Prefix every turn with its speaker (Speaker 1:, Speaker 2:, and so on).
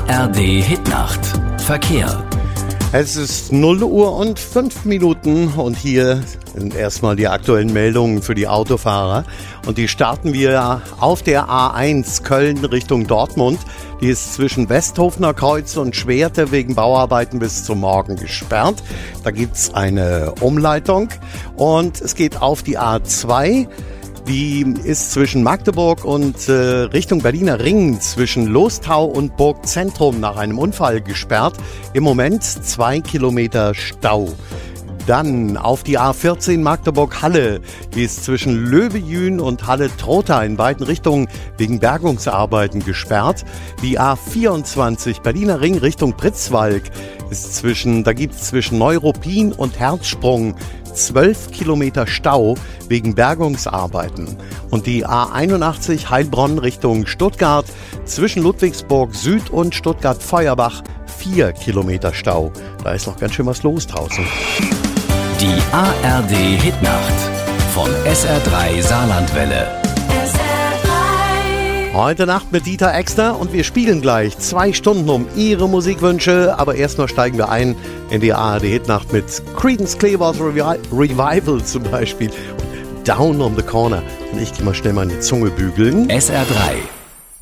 Speaker 1: ARD Hitnacht. Verkehr.
Speaker 2: Es ist 0 Uhr und 5 Minuten und hier sind erstmal die aktuellen Meldungen für die Autofahrer. Und die starten wir auf der A1 Köln Richtung Dortmund. Die ist zwischen Westhofener Kreuz und Schwerte wegen Bauarbeiten bis zum Morgen gesperrt. Da gibt's eine Umleitung und es geht auf die A2. Die ist zwischen Magdeburg und Richtung Berliner Ring, zwischen Lostau und Burgzentrum nach einem Unfall gesperrt. Im Moment 2 Kilometer Stau. Dann auf die A14 Magdeburg-Halle. Die ist zwischen Löbejün und Halle-Trotha in beiden Richtungen wegen Bergungsarbeiten gesperrt. Die A24 Berliner Ring Richtung Pritzwalk ist da gibt es zwischen Neuruppin und Herzsprung 12 Kilometer Stau wegen Bergungsarbeiten. Und die A81 Heilbronn Richtung Stuttgart zwischen Ludwigsburg Süd und Stuttgart-Feuerbach 4 Kilometer Stau. Da ist noch ganz schön was los draußen.
Speaker 1: Die ARD Hitnacht von SR3 Saarlandwelle.
Speaker 2: Heute Nacht mit Dieter Exner und wir spielen gleich 2 Stunden um Ihre Musikwünsche. Aber erstmal steigen wir ein in die ARD Hitnacht mit Creedence Clearwater Revival zum Beispiel. Down on the Corner. Und ich gehe mal schnell meine Zunge bügeln.
Speaker 1: SR3